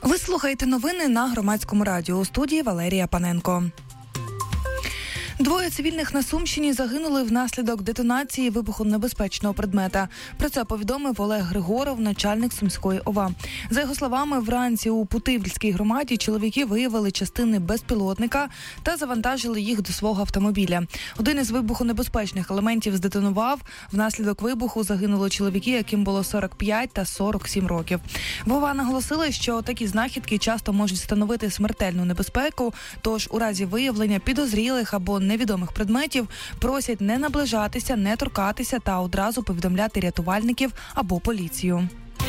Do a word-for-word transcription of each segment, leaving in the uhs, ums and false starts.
Ви слухаєте новини на Громадському радіо. У студії Валерія Паненко. Двоє цивільних на Сумщині загинули внаслідок детонації вибухонебезпечного предмета. Про це повідомив Олег Григоров, начальник Сумської ОВА. За його словами, вранці у Путивльській громаді чоловіки виявили частини безпілотника та завантажили їх до свого автомобіля. Один із вибухонебезпечних елементів здетонував. Внаслідок вибуху загинули чоловіки, яким було сорок п'ять та сорок сім років. В ОВА наголосили, що такі знахідки часто можуть становити смертельну небезпеку, тож у разі виявлення підозрілих або невідомих предметів просять не наближатися, не торкатися та одразу повідомляти рятувальників або поліцію.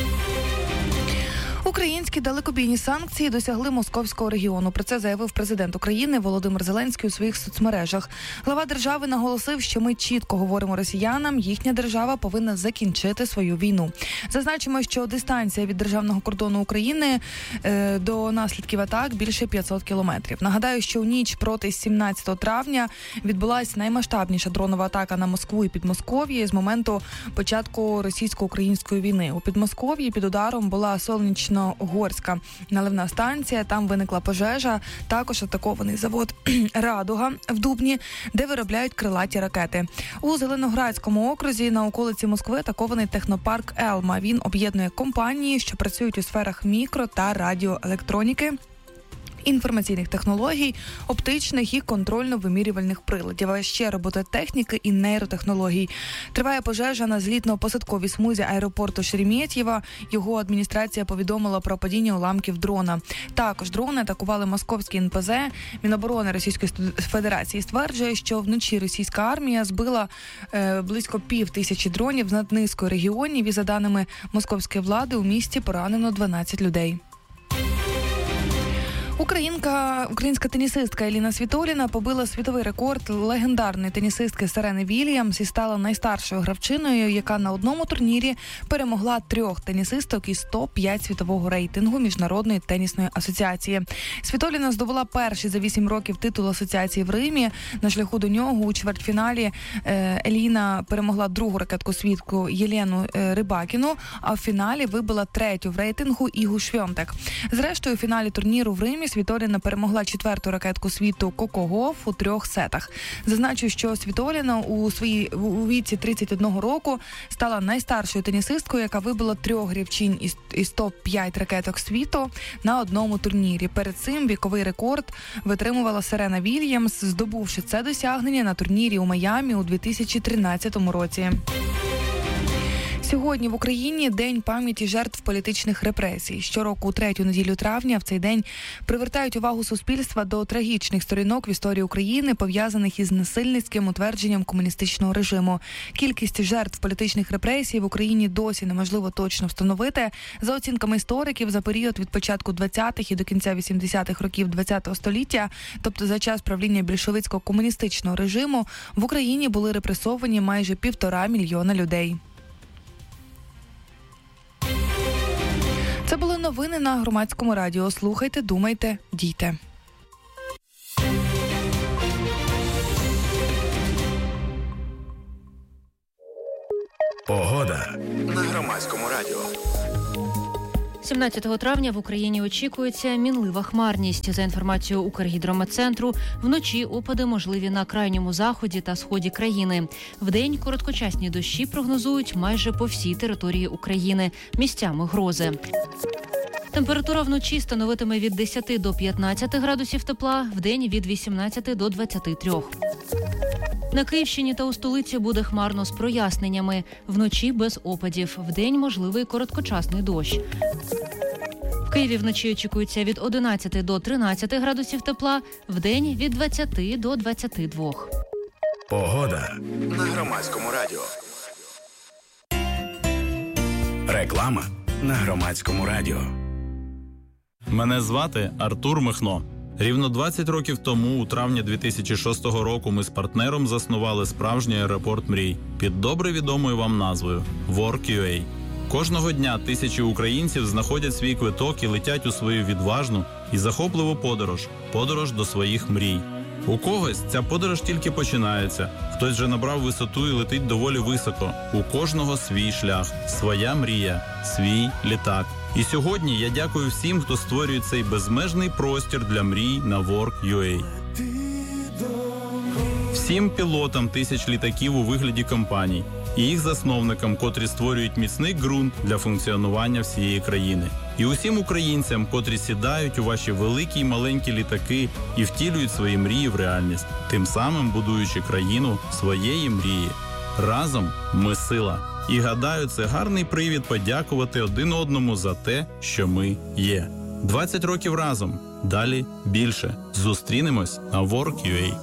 Українські далекобійні санкції досягли московського регіону. Про це заявив президент України Володимир Зеленський у своїх соцмережах. Глава держави наголосив, що ми чітко говоримо росіянам, їхня держава повинна закінчити свою війну. Зазначимо, що дистанція від державного кордону України е, до наслідків атак більше п'ятсот кілометрів. Нагадаю, що у ніч проти сімнадцятого травня відбулася наймасштабніша дронова атака на Москву і Підмосков'я з моменту початку російсько-української війни. У Підмосков'ї під ударом була сонячна Горська наливна станція, там виникла пожежа, також атакований завод «Радуга» в Дубні, де виробляють крилаті ракети. У Зеленоградському окрузі на околиці Москви атакований технопарк «Елма». Він об'єднує компанії, що працюють у сферах мікро- та радіоелектроніки, інформаційних технологій, оптичних і контрольно-вимірювальних приладів, а ще робототехніки і нейротехнологій. Триває пожежа на злітно-посадковій смузі аеропорту Шереметьєво. Його адміністрація повідомила про падіння уламків дрона. Також дрони атакували московський ен пе зе. Міноборони Російської Федерації стверджує, що вночі російська армія збила е, близько пів тисячі дронів над низкою регіонів і, за даними московської влади, у місті поранено дванадцять людей. Українка, українська тенісистка Еліна Світоліна побила світовий рекорд легендарної тенісистки Серени Вільямс і стала найстаршою гравчиною, яка на одному турнірі перемогла трьох тенісисток із топ п'ять світового рейтингу Міжнародної тенісної асоціації. Світоліна здобула перший за вісім років титул асоціації в Римі. На шляху до нього у чвертьфіналі Еліна перемогла другу ракетку світу Єлену Рибакіну, а в фіналі вибила третю в рейтингу Ігу Швьонтек. Зрештою, у фіналі турніру в Римі Світоліна перемогла четверту ракетку світу Коко Гофф у трьох сетах. Зазначу, що Світоліна у своїй у віці тридцять одного року стала найстаршою тенісисткою, яка вибила трьох гравчинь із, із топ п'ять ракеток світу на одному турнірі. Перед цим віковий рекорд витримувала Серена Вільямс, здобувши це досягнення на турнірі у Майамі у дві тисячі тринадцятому році. Сьогодні в Україні День пам'яті жертв політичних репресій. Щороку у третю неділю травня в цей день привертають увагу суспільства до трагічних сторінок в історії України, пов'язаних із насильницьким утвердженням комуністичного режиму. Кількість жертв політичних репресій в Україні досі неможливо точно встановити. За оцінками істориків, за період від початку двадцятих і до кінця вісімдесятих років ХХ століття, тобто за час правління більшовицького комуністичного режиму, в Україні були репресовані майже півтора мільйона людей. Це були новини на Громадському радіо. Слухайте, думайте, дійте. Погода на Громадському радіо. сімнадцятого травня в Україні очікується мінлива хмарність. За інформацією Укргідрометцентру, вночі опади можливі на крайньому заході та сході країни. Вдень короткочасні дощі прогнозують майже по всій території України. Місцями грози. Температура вночі становитиме від десяти до п'ятнадцяти градусів тепла, вдень від вісімнадцяти до двадцяти трьох. На Київщині та у столиці буде хмарно з проясненнями. Вночі без опадів, вдень можливий короткочасний дощ. В Києві вночі очікується від одинадцяти до тринадцяти градусів тепла, вдень від двадцяти до двадцяти двох. Погода на Громадському радіо. Реклама на Громадському радіо. Мене звати Артур Михно. Рівно двадцять років тому, у травні дві тисячі шостого року, ми з партнером заснували справжній аеропорт мрій під добре відомою вам назвою WorkUA. Кожного дня тисячі українців знаходять свій квиток і летять у свою відважну і захопливу подорож – подорож до своїх мрій. У когось ця подорож тільки починається, хтось вже набрав висоту і летить доволі високо. У кожного свій шлях, своя мрія, свій літак. І сьогодні я дякую всім, хто створює цей безмежний простір для мрій на Work.ua. Всім пілотам тисяч літаків у вигляді компаній і їх засновникам, котрі створюють міцний ґрунт для функціонування всієї країни. І усім українцям, котрі сідають у ваші великі й маленькі літаки і втілюють свої мрії в реальність, тим самим будуючи країну своєї мрії. Разом ми сила. І гадаю, це гарний привід подякувати один одному за те, що ми є. двадцять років разом. Далі більше. Зустрінемось на Work.ua.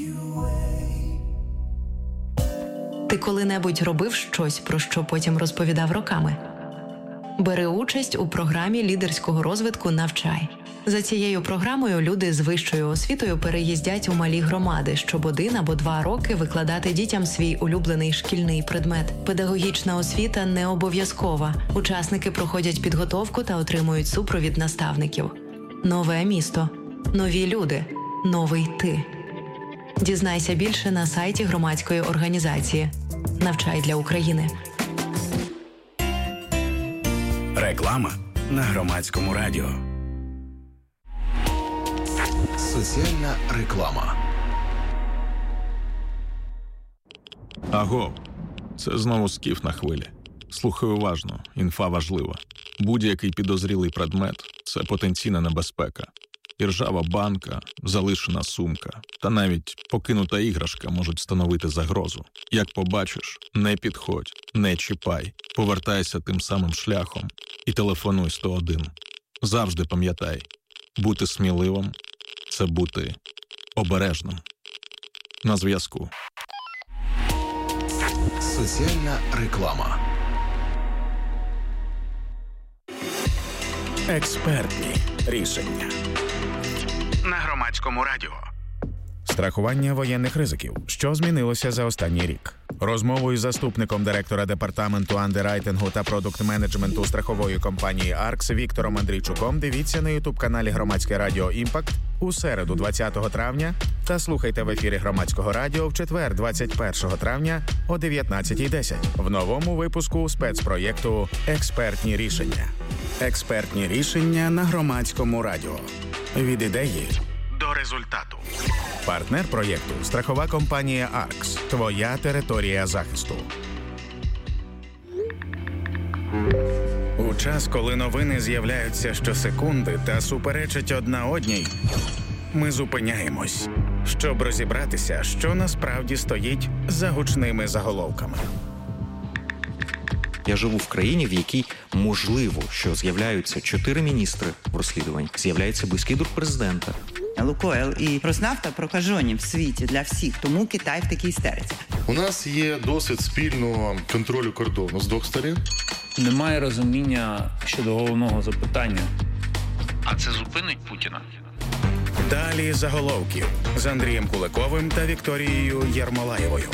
Ти коли-небудь робив щось, про що потім розповідав роками? Бери участь у програмі лідерського розвитку «Навчай». За цією програмою люди з вищою освітою переїздять у малі громади, щоб один або два роки викладати дітям свій улюблений шкільний предмет. Педагогічна освіта не обов'язкова. Учасники проходять підготовку та отримують супровід наставників. Нове місто. Нові люди. Новий ти. Дізнайся більше на сайті громадської організації «Навчай для України». Реклама на Громадському радіо. Соціальна реклама. Аго, це знову скіф на хвилі. Слухай уважно, інфа важлива. Будь-який підозрілий предмет – це потенційна небезпека. І ржава банка, залишена сумка та навіть покинута іграшка можуть становити загрозу. Як побачиш, не підходь, не чіпай, повертайся тим самим шляхом і телефонуй сто один. Завжди пам'ятай, бути сміливим – це бути обережним. На зв'язку. Соціальна реклама. Експертні рішення. На Громадському радіо. Страхування воєнних ризиків. Що змінилося за останній рік? Розмову із заступником директора департаменту андеррайтингу та продукт-менеджменту страхової компанії «Аркс» Віктором Андрійчуком дивіться на ютуб-каналі Громадське радіо «Імпакт» у середу двадцятого травня та слухайте в ефірі Громадського радіо в четвер двадцять першого травня о дев'ятнадцятій десять в новому випуску спецпроєкту «Експертні рішення». Експертні рішення на Громадському радіо. Від ідеї До результату. Партнер проєкту – страхова компанія «Аркс». Твоя територія захисту. У час, коли новини з'являються щосекунди та суперечать одна одній, ми зупиняємось, щоб розібратися, що насправді стоїть за гучними заголовками. Я живу в країні, в якій можливо, що з'являються чотири міністри в розслідуванні, з'являється близький друг президента. Лукойл і Роснафта прокажені в світі для всіх, тому Китай в такій істериці. У нас є досвід спільного контролю кордону з двох сторін. Немає розуміння щодо головного запитання. А це зупинить Путіна? Далі заголовків з Андрієм Куликовим та Вікторією Єрмолаєвою.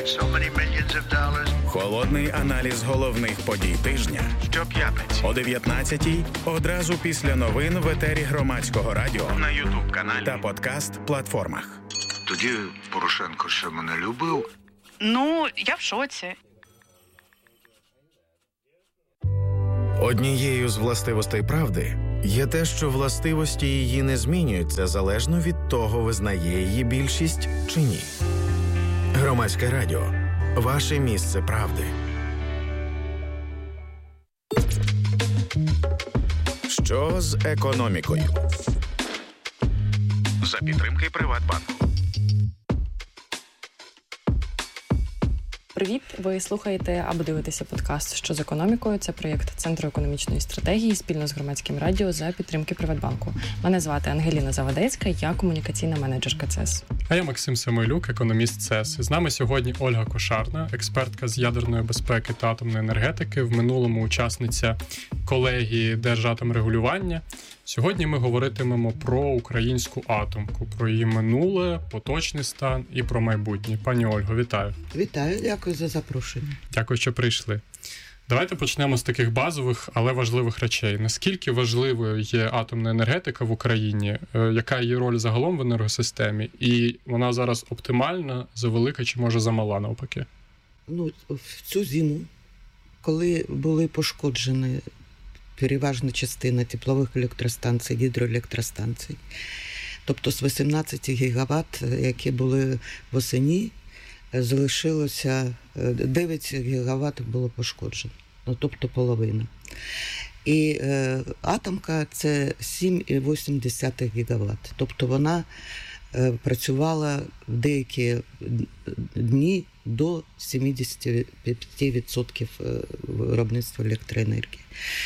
Холодний аналіз головних подій тижня. Щоп'ятниці о дев'ятнадцятій одразу після новин в етері Громадського радіо на ютуб-каналі та подкаст-платформах. Тоді Порошенко ще мене любив. Ну, я в шоці. Однією з властивостей правди є те, що властивості її не змінюються залежно від того, визнає її більшість чи ні. Громадське радіо. Ваше місце правди. Що з економікою? За підтримки Приватбанку. Привіт! Ви слухаєте або дивитеся подкаст «Що з економікою?» Це проєкт Центру економічної стратегії спільно з Громадським радіо за підтримки Приватбанку. Мене звати Ангеліна Завадецька, я комунікаційна менеджерка ЦЕС. А я Максим Самойлюк, економіст ЦЕС. З нами сьогодні Ольга Кошарна, експертка з ядерної безпеки та атомної енергетики, в минулому учасниця колегії Держатомрегулювання. Сьогодні ми говоритимемо про українську атомку, про її минуле, поточний стан і про майбутнє. Пані Ольго, вітаю. Вітаю, дякую за запрошення. Дякую, що прийшли. Давайте почнемо з таких базових, але важливих речей. Наскільки важливою є атомна енергетика в Україні? Яка її роль загалом в енергосистемі? І вона зараз оптимальна, завелика чи може замала навпаки? Ну, в цю зиму, коли були пошкоджені переважна частина теплових електростанцій, гідроелектростанцій. Тобто з вісімнадцять гігават, які були восени, залишилося дев'ять гігават було пошкоджено, ну, тобто половина. І е, атомка – це сім цілих вісім десятих гігават. Тобто вона е, працювала в деякі дні до сімдесят п'ять відсотків виробництва електроенергії.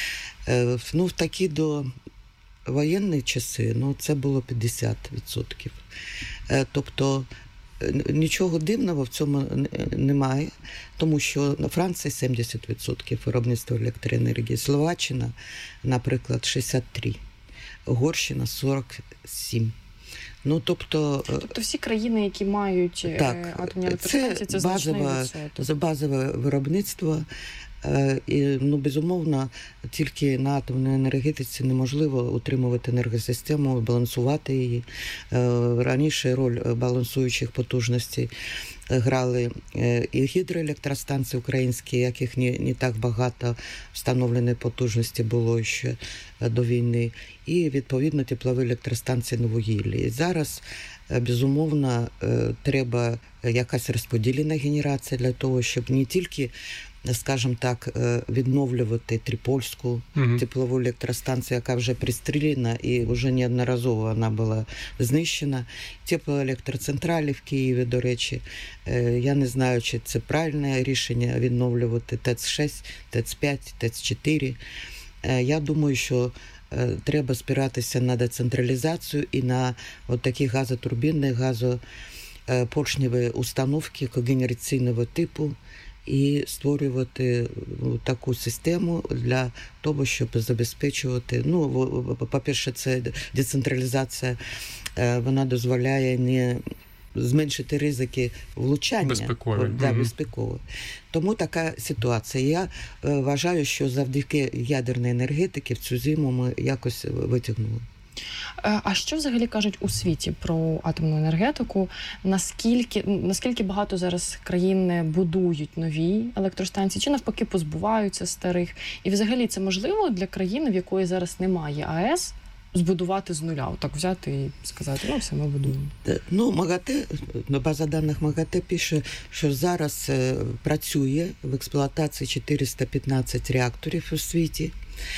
Е, ну, в такі до воєнні часи, ну, це було п'ятдесят відсотків. Е, тобто нічого дивного в цьому немає, тому що на Франції сімдесят відсотків виробництва електроенергії, Словаччина, наприклад, шістдесят три, Угорщина сорок сім. Ну, тобто, тобто всі країни, які мають так, атомні електростанції, це, це базове, це базове виробництво. І, ну, безумовно, тільки на атомній енергетиці неможливо утримувати енергосистему, балансувати її. Раніше роль балансуючих потужностей грали і гідроелектростанції українські, яких не, не так багато встановленої потужності було ще до війни, і, відповідно, теплові електростанції на вугіллі. І зараз, безумовно, треба якась розподілена генерація для того, щоб не тільки, скажімо так, відновлювати Трипольську угу. теплову електростанцію, яка вже пристріляна і вже неодноразово вона була знищена. Теплоелектроцентралі в Києві, до речі, я не знаю, чи це правильне рішення відновлювати ТЕЦ шість, ТЕЦ п'ять, ТЕЦ чотири. Я думаю, що треба спиратися на децентралізацію і на от такі газотурбінні, газопоршневі установки когенераційного типу, і створювати ну, таку систему для того, щоб забезпечувати, ну, по-перше, це децентралізація, вона дозволяє не зменшити ризики влучання. Безпекові. Да, безпекові. Тому така ситуація. Я е, вважаю, що завдяки ядерній енергетиці в цю зиму ми якось витягнули. А що взагалі кажуть у світі про атомну енергетику? Наскільки, наскільки багато зараз країн будують нові електростанції, чи навпаки позбуваються старих? І взагалі це можливо для країни, в якої зараз немає АЕС, збудувати з нуля? Так взяти і сказати, ну все, ми будуємо. Ну, МАГАТЕ, база даних МАГАТЕ пише, що зараз працює в експлуатації чотириста п'ятнадцять реакторів у світі.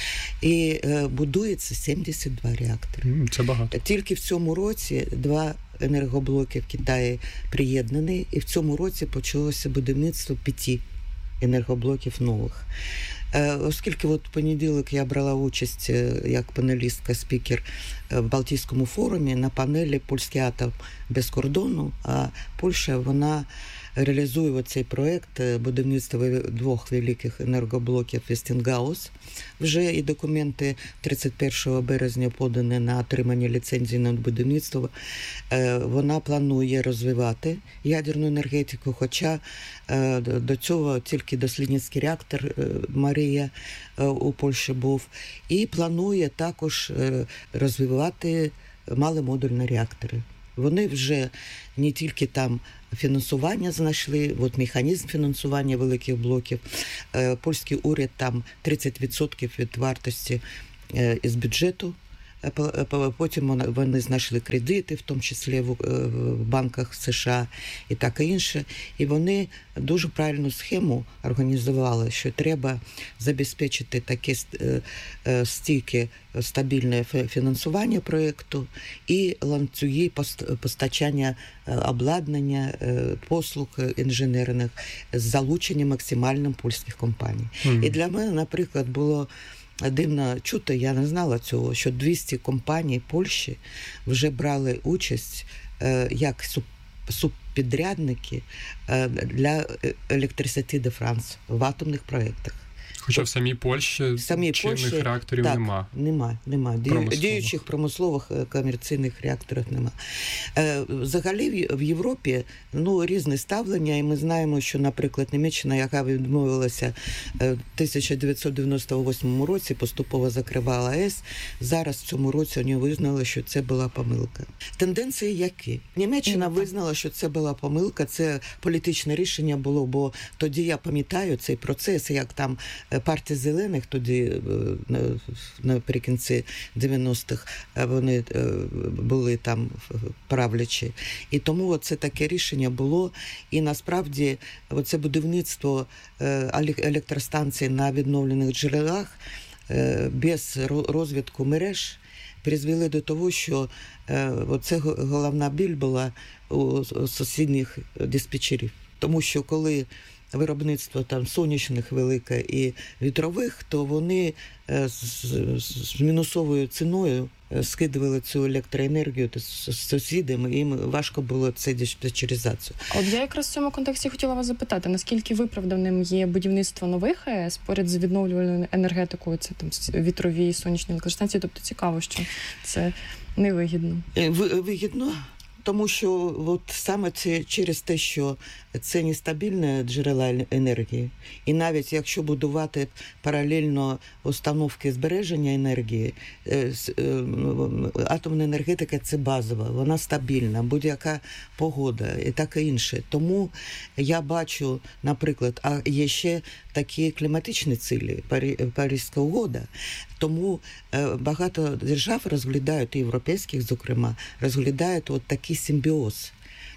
І е, будується сімдесят два реактори. Mm, це багато. Тільки в цьому році два енергоблоки в Китаї приєднані, і в цьому році почалося будівництво п'яти енергоблоків нових. Е, оскільки от в понеділок я брала участь як панелістка, спікер в Балтійському форумі на панелі «Польський атом без кордону», а Польща, вона реалізує цей проєкт будівництва двох великих енергоблоків Вестінгаус. Вже і документи тридцять першого березня подані на отримання ліцензії на будівництво. Вона планує розвивати ядерну енергетику, хоча до цього тільки дослідницький реактор Марія у Польщі був. І планує також розвивати маломодульні реактори. Вони вже не тільки там фінансування знайшли, от механізм фінансування великих блоків. Польський уряд там тридцять відсотків від вартості із бюджету. Потім вони знайшли кредити, в тому числі в банках США і таке інше. І вони дуже правильну схему організували, що треба забезпечити таке стійке, стабільне фінансування проєкту і ланцюги постачання обладнання, послуг інженерних з залученням максимальним польських компаній. Mm-hmm. І для мене, наприклад, було дивно чути, я не знала цього, що двісті компаній Польщі вже брали участь е, як суп, субпідрядники е, для Electricité de France в атомних проєктах. Хоча в самій Польщі самій чинних Польщі, реакторів так, нема. Нема, нема. Промислових. Діючих промислових комерційних реакторів нема. Взагалі в Європі ну, різне ставлення, і ми знаємо, що, наприклад, Німеччина, яка відмовилася в тисяча дев'ятсот дев'яносто восьмому році, поступово закривала АЕС, зараз в цьому році вони визнали, що це була помилка. Тенденції які? Німеччина визнала, що це була помилка, це політичне рішення було, бо тоді я пам'ятаю цей процес, як там партія зелених тоді наприкінці дев'яностих вони були там правлячі. І тому це таке рішення було. І насправді це будівництво електростанцій на відновлених джерелах без розвитку мереж призвели до того, що це головна біль була у сусідніх диспетчерів. Тому що коли виробництво там сонячних велике і вітрових, то вони з, з мінусовою ціною скидували цю електроенергію з сусідами, і їм важко було це диспетчеризацію. От я якраз в цьому контексті хотіла вас запитати, наскільки виправданим є будівництво нових АЕС поряд з відновлювальною енергетикою, це там вітрові, сонячні електростанції, тобто цікаво, що це невигідно. Вигідно. Тому що от саме це через те, що це нестабільне джерела енергії, і навіть якщо будувати паралельно установки збереження енергії, атомна енергетика – це базова, вона стабільна, будь-яка погода і таке інше. Тому я бачу, наприклад, а є ще такі кліматичні цілі, Паризька угода, тому багато держав розглядають, і європейських, зокрема, розглядають от такий симбіоз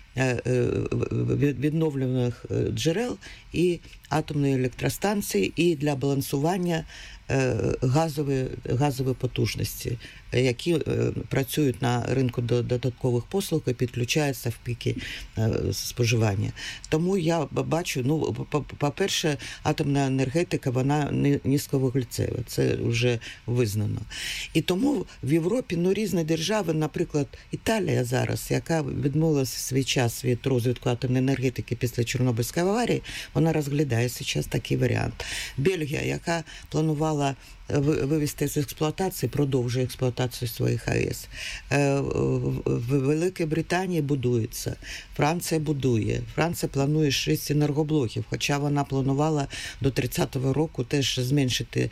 відновлюваних джерел і атомної електростанції, і для балансування газові, газові потужності, які працюють на ринку додаткових послуг і підключаються в піки споживання. Тому я бачу, ну, по-перше, атомна енергетика, вона низьковуглецева, це вже визнано. І тому в Європі, ну, різні держави, наприклад, Італія зараз, яка відмовилася свій час від розвитку атомної енергетики після Чорнобильської аварії, вона розглядає зараз такий варіант. Бельгія, яка планувала вивести з експлуатації, продовжує експлуатацію своїх АЕС. В Великій Британії будується, Франція будує. Франція планує шість енергоблоків, хоча вона планувала до тридцятого року теж зменшити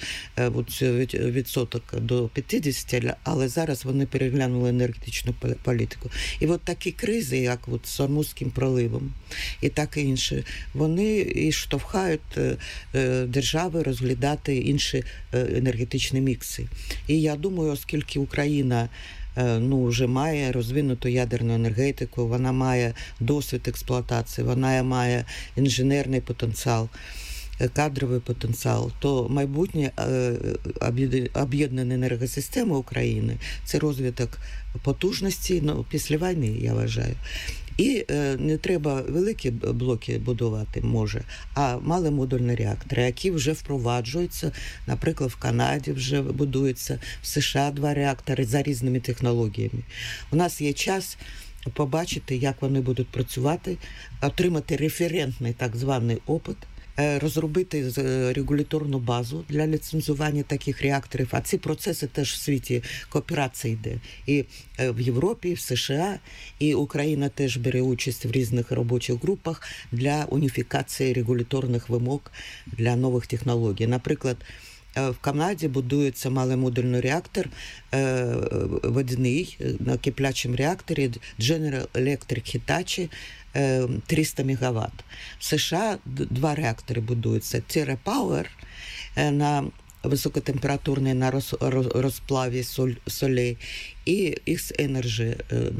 відсоток до п'ятдесят, але зараз вони переглянули енергетичну політику. І от такі кризи, як от з Ормузьким проливом і таке інше, вони і штовхають держави розглядати інші енергетичні мікси. І я думаю, оскільки Україна ну, вже має розвинуту ядерну енергетику, вона має досвід експлуатації, вона має інженерний потенціал, кадровий потенціал, то майбутнє об'єднаної енергосистеми України – це розвиток потужності, ну, після війни, я вважаю. І е, не треба великі блоки будувати, може, а маломодульні реактори, які вже впроваджуються, наприклад, в Канаді вже будуються, в США два реактори за різними технологіями. У нас є час побачити, як вони будуть працювати, отримати референтний так званий опит, розробити регуляторну базу для ліцензування таких реакторів. А ці процеси теж в світі кооперації йде. І в Європі, і в США, і Україна теж бере участь в різних робочих групах для уніфікації регуляторних вимог для нових технологій. Наприклад, в Канаді будується маломодульний реактор водяний на киплячому реакторі General Electric Hitachi триста мегаватт. В США два реактори будуються. TerraPower на високотемпературний на розплаві солей і X-Energy